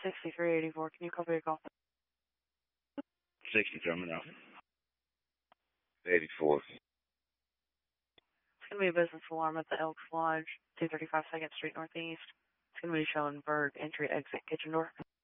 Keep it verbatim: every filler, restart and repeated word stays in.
sixty-three eighty-four. Can you copy a call? sixty coming out. eighty-four. It's going to be a business alarm at the Elks Lodge, two thirty-five second Street Northeast. It's going to be showing bird entry exit kitchen door.